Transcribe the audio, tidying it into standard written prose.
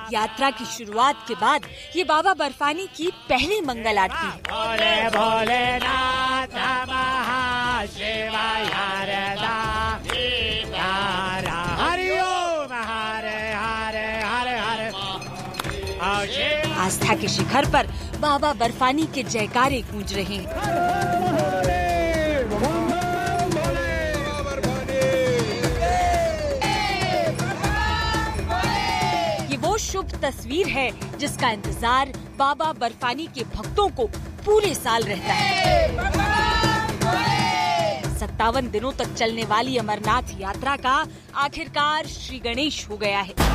यात्रा की शुरुआत के बाद ये बाबा बर्फानी की पहली मंगल आरती है। भोले भोलेनाथ महाशिवाय आस्था के शिखर पर बाबा बर्फानी के जयकारे गूंज रहे हैं। ये वो शुभ तस्वीर है जिसका इंतजार बाबा बर्फानी के भक्तों को पूरे साल रहता है। 57 दिनों तक चलने वाली अमरनाथ यात्रा का आखिरकार श्री गणेश हो गया है।